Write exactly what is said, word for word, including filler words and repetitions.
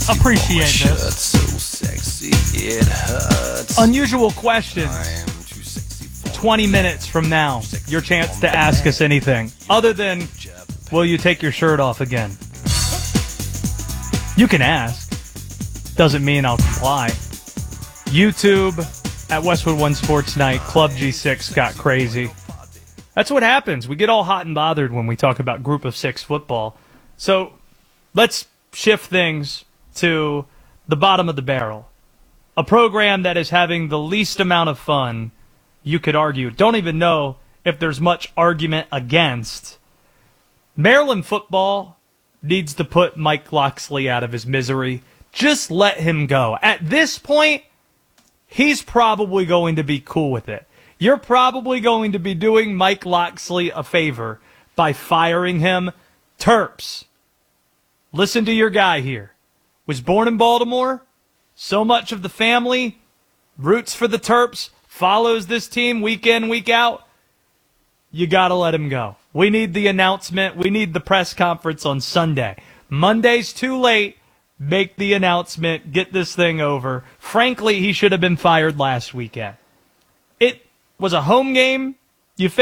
appreciate this. Unusual questions. twenty minutes from now, your chance to ask us anything other than, will you take your shirt off again? You can ask. Doesn't mean I'll comply. YouTube at Westwood One Sports Night, Club G six got crazy. That's what happens. We get all hot and bothered when we talk about Group of Six football. So let's shift things to the bottom of the barrel. A program that is having the least amount of fun, you could argue. Don't even know if there's much argument against. Maryland football needs to put Mike Locksley out of his misery. Just let him go. At this point, he's probably going to be cool with it. You're probably going to be doing Mike Locksley a favor by firing him. Terps, listen to your guy here. Was born in Baltimore. So much of the family roots for the Terps, follows this team week in, week out. You got to let him go. We need the announcement. We need the press conference on Sunday. Monday's too late. Make the announcement. Get this thing over. Frankly, he should have been fired last weekend. It was a home game